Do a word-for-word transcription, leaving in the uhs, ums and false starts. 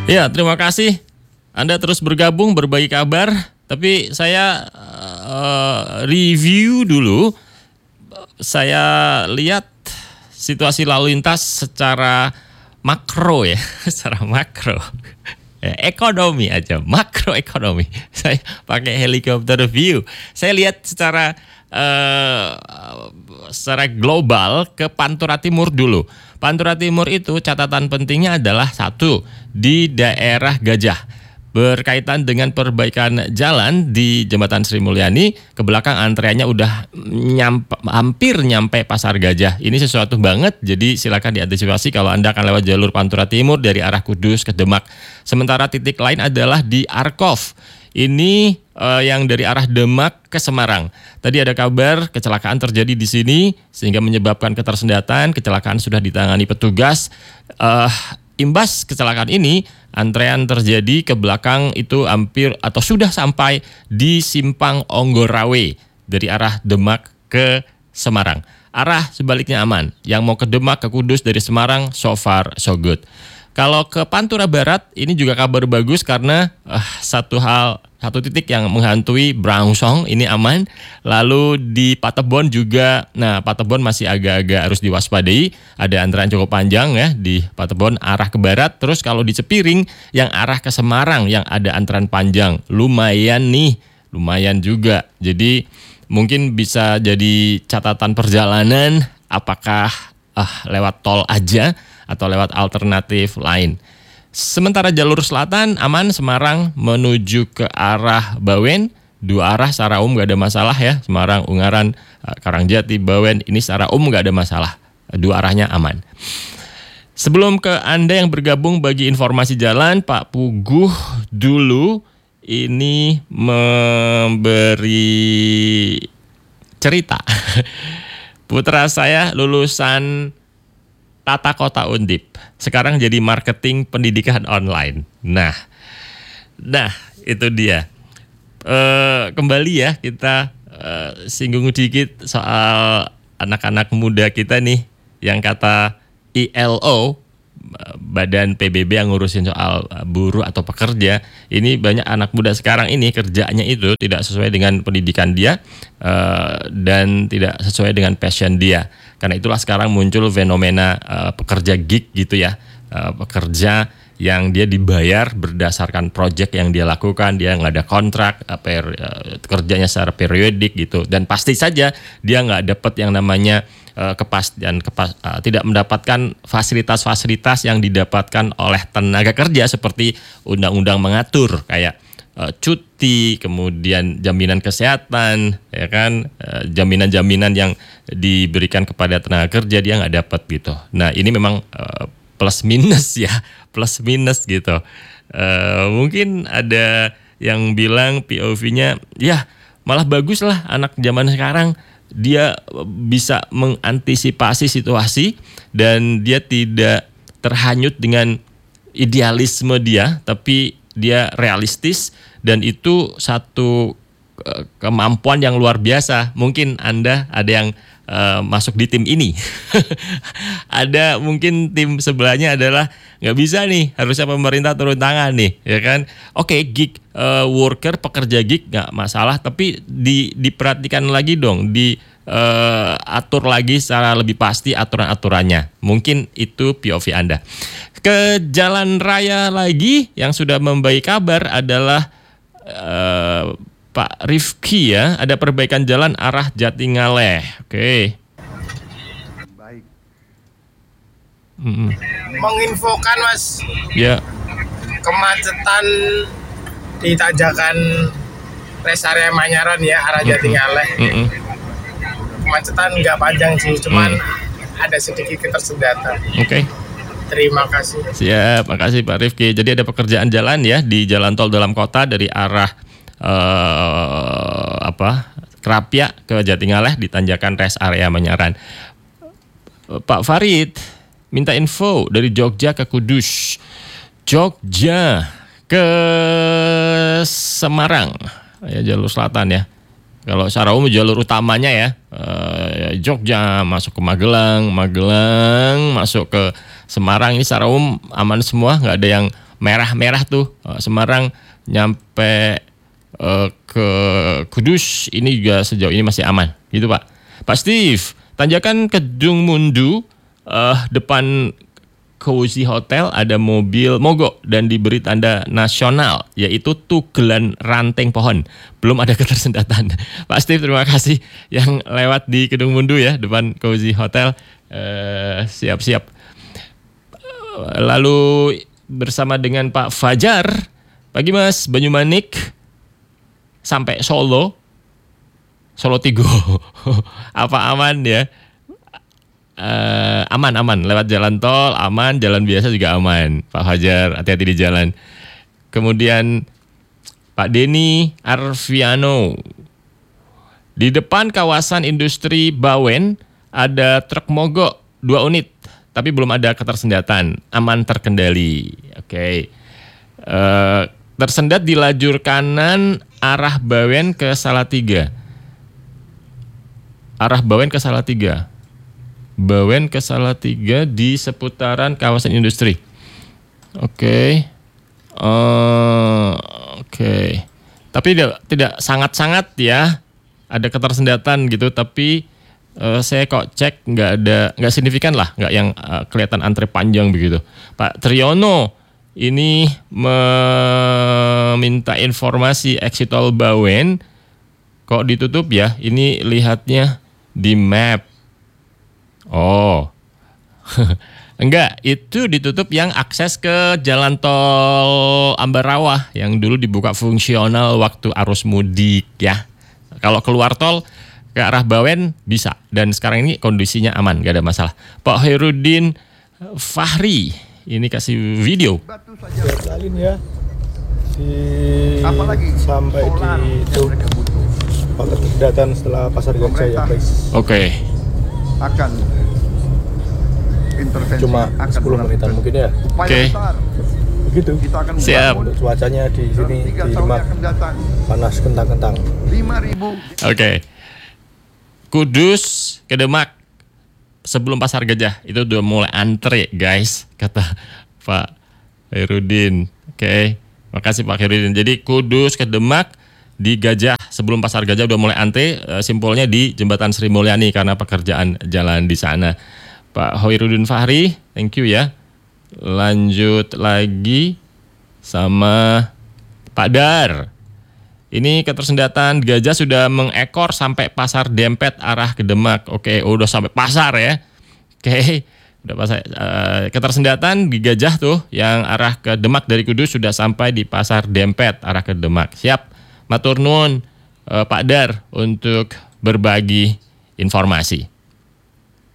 Ya, terima kasih. Anda terus bergabung berbagi kabar, tapi saya uh, review dulu. Saya lihat situasi lalu lintas secara makro ya, secara makro. Ya, ekonomi aja, makroekonomi. Saya pakai helikopter view. Saya lihat secara uh, secara global ke Pantura Timur dulu. Pantura Timur itu catatan pentingnya adalah satu, di daerah Gajah. Berkaitan dengan perbaikan jalan di Jembatan Sri Mulyani, ke belakang antreannya udah nyampe, hampir nyampe Pasar Gajah. Ini sesuatu banget, jadi silakan diantisipasi kalau Anda akan lewat jalur Pantura Timur dari arah Kudus ke Demak. Sementara titik lain adalah di Arkov. Ini uh, yang dari arah Demak ke Semarang. Tadi ada kabar kecelakaan terjadi di sini sehingga menyebabkan ketersendatan. Kecelakaan sudah ditangani petugas. Uh, imbas kecelakaan ini, antrean terjadi ke belakang itu hampir atau sudah sampai di Simpang Onggorawe dari arah Demak ke Semarang. Arah sebaliknya aman. Yang mau ke Demak ke Kudus dari Semarang, so far so good. Kalau ke Pantura Barat, ini juga kabar bagus karena uh, satu hal, satu titik yang menghantui Braungsong ini aman. Lalu di Patebon juga, nah Patebon masih agak-agak harus diwaspadai. Ada antrean cukup panjang ya di Patebon arah ke barat. Terus kalau di Cepiring yang arah ke Semarang yang ada antrean panjang, lumayan nih, lumayan juga. Jadi mungkin bisa jadi catatan perjalanan apakah uh, lewat tol aja atau lewat alternatif lain. Sementara jalur selatan aman, Semarang menuju ke arah Bawen, dua arah secara umum gak ada masalah ya. Semarang, Ungaran, Karangjati, Bawen, ini secara umum gak ada masalah. Dua arahnya aman. Sebelum ke Anda yang bergabung bagi informasi jalan, Pak Puguh dulu ini memberi cerita. Putra saya lulusan Tata Kota Undip, sekarang jadi marketing pendidikan online. Nah, nah itu dia. E, kembali ya kita e, singgung dikit soal anak-anak muda kita nih yang kata I L O, Badan P B B yang ngurusin soal buruh atau pekerja. Ini banyak anak muda sekarang ini kerjanya itu tidak sesuai dengan pendidikan dia e, dan tidak sesuai dengan passion dia. Karena itulah sekarang muncul fenomena uh, pekerja gig gitu ya, uh, pekerja yang dia dibayar berdasarkan proyek yang dia lakukan, dia nggak ada kontrak, uh, per, uh, kerjanya secara periodik gitu, dan pasti saja dia nggak dapat yang namanya uh, kepastian, kepas, uh, tidak mendapatkan fasilitas-fasilitas yang didapatkan oleh tenaga kerja seperti undang-undang mengatur kayak Uh, cuti, kemudian jaminan kesehatan, ya kan, uh, jaminan-jaminan yang diberikan kepada tenaga kerja dia nggak dapat gitu. Nah ini memang uh, plus minus ya, plus minus gitu. Uh, mungkin ada yang bilang P O V-nya, ya malah bagus lah anak zaman sekarang dia bisa mengantisipasi situasi dan dia tidak terhanyut dengan idealisme dia, tapi dia realistis dan itu satu uh, kemampuan yang luar biasa. Mungkin Anda ada yang uh, masuk di tim ini. Ada mungkin tim sebelahnya adalah nggak bisa nih, harusnya pemerintah turun tangan nih, ya kan? Oke, okay, gig uh, worker, pekerja gig nggak masalah, tapi di, diperhatikan lagi dong, di uh, atur lagi secara lebih pasti aturan-aturannya. Mungkin itu P O V Anda. Ke jalan raya lagi yang sudah memberi kabar adalah uh, Pak Rifki ya, ada perbaikan jalan arah Jatingaleh. Oke. Okay. Baik. Mm-hmm. Menginfokan Mas. Ya. Kemacetan di tanjakan rest area Manyaran ya arah Jatingaleh. Mm-hmm. Kemacetan nggak panjang sih, cuman mm. ada sedikit ketersendatan. Oke. Okay. Terima kasih. Siap, makasih Pak Rifki. Jadi ada pekerjaan jalan ya di jalan tol dalam kota dari arah eh, apa Krapia ke Jatingaleh di tanjakan rest area Manyaran. Pak Farid minta info dari Jogja ke Kudus, Jogja ke Semarang, ya jalur selatan ya. Kalau secara umum jalur utamanya ya, eh, Jogja masuk ke Magelang, Magelang masuk ke Semarang, ini secara umum aman semua, nggak ada yang merah-merah tuh uh, Semarang nyampe uh, ke Kudus ini juga sejauh ini masih aman gitu Pak. Pak Steve, tanjakan Kedung Mundu uh, depan Cozy Hotel ada mobil mogok dan diberi tanda nasional yaitu tugelan ranting pohon. Belum ada ketersendatan. Pak Steve, terima kasih yang lewat di Kedung Mundu ya depan Cozy Hotel. Uh, siap-siap. Lalu bersama dengan Pak Fajar, pagi Mas, Banyumanik sampai Solo, Solo Tigo, apa aman ya? Uh, aman aman lewat jalan tol aman, jalan biasa juga aman. Pak Fajar, hati-hati di jalan. Kemudian Pak Denny Arviano, di depan kawasan industri Bawen ada truk mogok dua unit, tapi belum ada ketersendatan, aman terkendali. Oke, okay. uh, tersendat di lajur kanan arah Bawen ke Salatiga. Arah Bawen ke Salatiga. Bawen ke Salatiga di seputaran kawasan industri. Oke, okay. uh, oke. Okay. Tapi tidak tidak sangat-sangat ya, ada ketersendatan gitu. Tapi uh, saya kok cek nggak ada, nggak signifikan lah, nggak yang uh, kelihatan antre panjang begitu. Pak Triyono ini meminta informasi exit tol Bawen kok ditutup ya. Ini lihatnya di map. Oh, enggak, itu ditutup yang akses ke jalan tol Ambarawa yang dulu dibuka fungsional waktu arus mudik ya. Kalau keluar tol ke arah Bawen bisa, dan sekarang ini kondisinya aman, gak ada masalah. Pak Herudin Fahri, ini kasih video. Batu saja. Salin ya, si Apalagi sampai solar di yang itu mereka butuh. kegiatan setelah pasar Gajah ya guys. Oke. Okay. Akan intervensi, Cuma akan sepuluh menitan melakukan mungkin ya. upaya Oke. besar. Begitu. Kita akan Siap. membangun Untuk cuacanya di dalam sini tiga di tahun Demak yang akan datang panas kentang-kentang. lima ribu Oke. Okay. Kudus ke Demak sebelum Pasar Gajah itu udah mulai antre guys, kata Pak Herudin. Oke. Okay. Makasih Pak Herudin. Jadi Kudus ke Demak di Gajah sebelum Pasar Gajah udah mulai antre, simpulnya di Jembatan Sri Mulyani karena pekerjaan jalan di sana. Pak Hoirudin Fahri, thank you ya. Lanjut lagi sama Pak Dar. Ini ketersendatan Gajah sudah mengekor sampai Pasar Dempet arah ke Demak. Oke, oh, udah sampai pasar ya. Oke, udah pasar. Uh, ketersendatan di Gajah tuh yang arah ke Demak dari Kudus sudah sampai di Pasar Dempet arah ke Demak. Siap. Matur nuwun uh, Pak Dar untuk berbagi informasi.